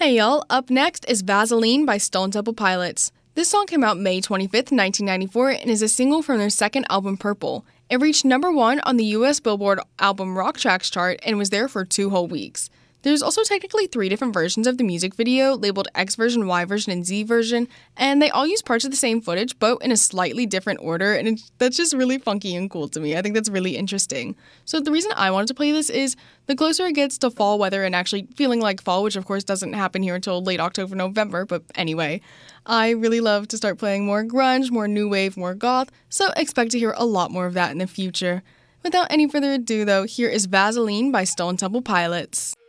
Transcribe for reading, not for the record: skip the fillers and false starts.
Hey y'all, up next is Vaseline by Stone Temple Pilots. This song came out May 25th, 1994 and is a single from their second album Purple. It reached number 1 on the US Billboard Album Rock Tracks chart and was there for 2 whole weeks. There's also technically 3 different versions of the music video, labeled X version, Y version, and Z version, and they all use parts of the same footage, but in a slightly different order, and that's just really funky and cool to me. I think that's really interesting. So the reason I wanted to play this is the closer it gets to fall weather and actually feeling like fall, which of course doesn't happen here until late October, November, but anyway, I really love to start playing more grunge, more new wave, more goth, so expect to hear a lot more of that in the future. Without any further ado though, here is Vaseline by Stone Temple Pilots.